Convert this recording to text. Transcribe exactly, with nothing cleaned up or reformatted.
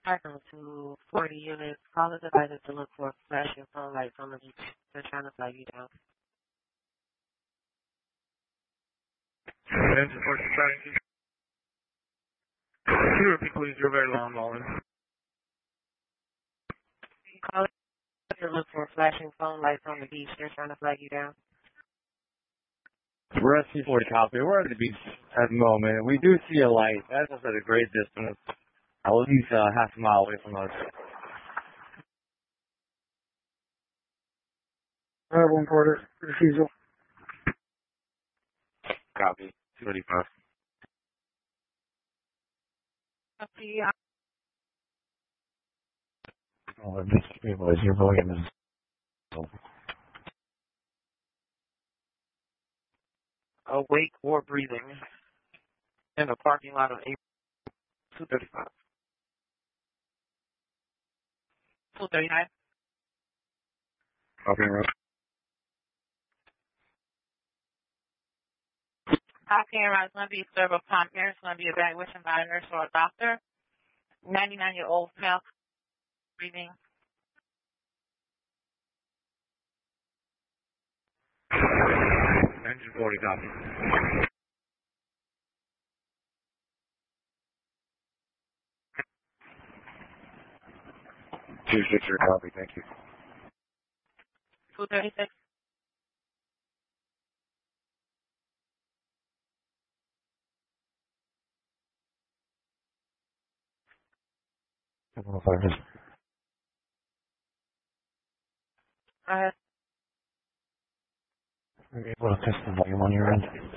Item to forty units. Call is advised to look for flashing phone lights on the beach. They're trying to flag you down. Engine forty seven. Can you repeat, please? You're very long, Mullen. Call is to look for flashing phone lights on the beach. They're trying to flag you down. We're at C forty copy. We're at the beach at the moment. We do see a light. That's just at a great distance. At least uh, half a mile away from us. Uh, one quarter, refusal. Copy. two thirty-five. Copy. Oh, this people is your volume is. Awake or breathing in the parking lot of two thirty-five. two thirty-nine. Copy, Russ. Copy and Rise going to be served upon parents, going to be evaluation by a nurse or a doctor. ninety-nine-year-old male breathing. Engine forty copy. two six zero copy, thank you. two thirty-six. one oh five. Go ahead. Are you able to test the volume on your end?